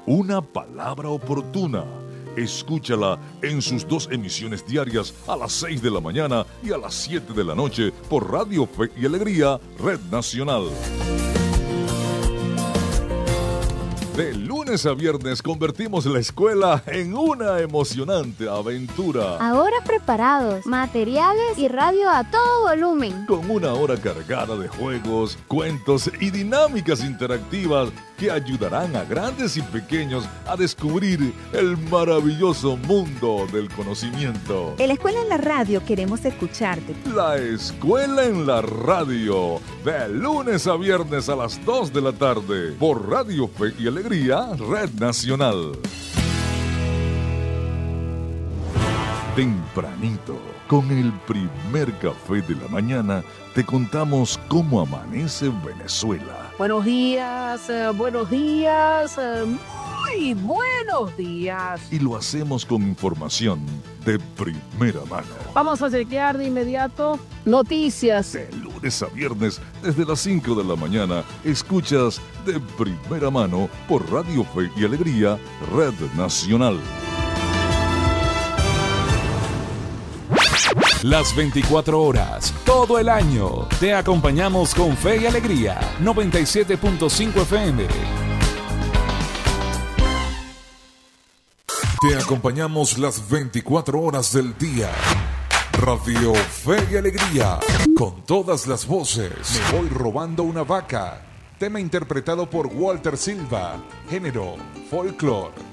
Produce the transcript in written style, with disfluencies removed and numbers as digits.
Una palabra oportuna. Escúchala en sus 2 emisiones diarias a las 6 de la mañana y a las 7 de la noche por Radio Fe y Alegría, Red Nacional. De lunes a viernes convertimos la escuela en una emocionante aventura. Ahora preparados, materiales y radio a todo volumen. Con una hora cargada de juegos, cuentos y dinámicas interactivas que ayudarán a grandes y pequeños a descubrir el maravilloso mundo del conocimiento. En la Escuela en la Radio queremos escucharte. La Escuela en la Radio, de lunes a viernes a las 2 de la tarde, por Radio Fe y Alegría, Red Nacional. Tempranito, con el primer café de la mañana, te contamos cómo amanece Venezuela. Buenos días, muy buenos días. Y lo hacemos con información de primera mano. Vamos a chequear de inmediato noticias. De lunes a viernes, desde las 5 de la mañana, escuchas de primera mano por Radio Fe y Alegría, Red Nacional. Las 24 horas, todo el año, te acompañamos con Fe y Alegría, 97.5 FM. Te acompañamos las 24 horas del día. Radio Fe y Alegría, con todas las voces. Me voy robando una vaca. Tema interpretado por Walter Silva. Género, folclore.